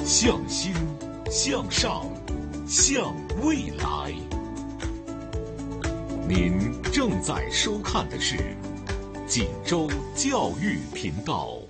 向心，向上，向未来。您正在收看的是锦州教育频道。